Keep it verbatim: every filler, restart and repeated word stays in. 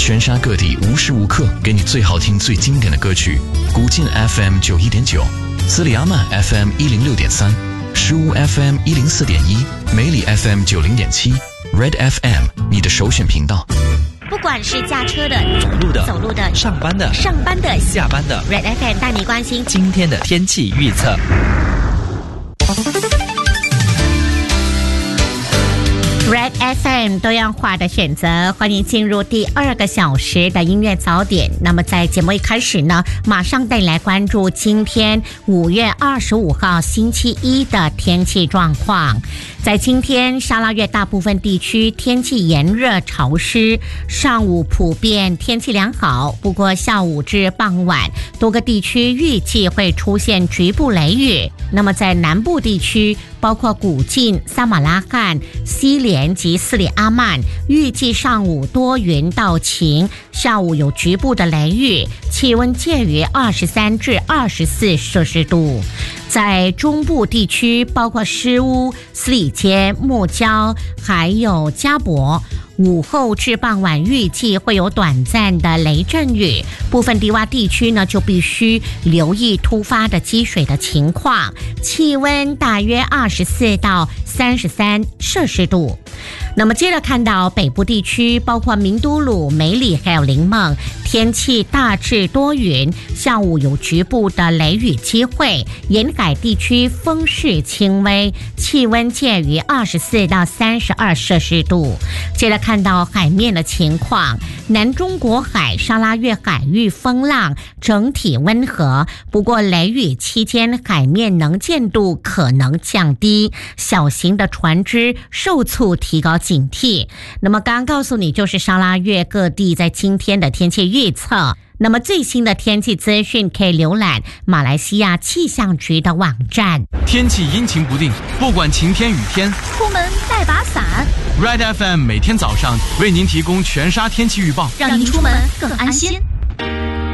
全沙各地无时无刻给你最好听最经典的歌曲。古晋 F M 九一点九，斯里阿曼 F M 一零六点三，石屋 F M 一零四点一，梅里 F M 九零点七 ，Red F M 你的首选频道。 不管是驾车的、 走路的、 走路的、 上班的、 上班的、 下班的 ，Red F M 带你关心今天的天气预测。 Red F M 多样化的选择，欢迎进入第二个小时的音乐早点。那么在节目一开始呢，马上带你来关注今天五月二十五号星期一的天气状况。在今天沙拉越大部分地区天气炎热潮湿，上午普遍天气良好，不过下午至傍晚多个地区预计会出现局部雷雨。那么在南部地区，包括古晋、撒马拉罕、西连及斯里阿曼，预计上午多云到晴，下午有局部的雷雨，气温介于二十三至二十四摄氏度。在中部地区，包括诗屋、斯里街、木礁还有加博，午后至傍晚预计会有短暂的雷阵雨，部分低洼地区呢就必须留意突发的积水的情况，气温大约二十四到三十三摄氏度。那么接着看到北部地区，包括明都鲁、梅里还有林梦，天气大致多云，下午有局部的雷雨机会，沿海地区风势轻微，气温介于二十四到三十二摄氏度。接着看到海面的情况，南中国海、沙拉越海域风浪整体温和，不过雷雨期间海面能见度可能降低，小型的船只受促提高警惕。那么刚刚告诉你就是沙拉越各地在今天的天气预测。那么最新的天气资讯可以浏览马来西亚气象局的网站。 天气阴晴不定，不管晴天雨天， 出门带把伞。 Red F M 每天早上为您提供全沙天气预报， 让您出门更安心。